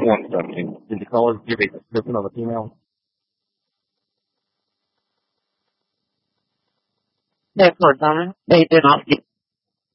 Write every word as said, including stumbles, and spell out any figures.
One second. Did the caller give a description of the female? Therefore, Donna, they did not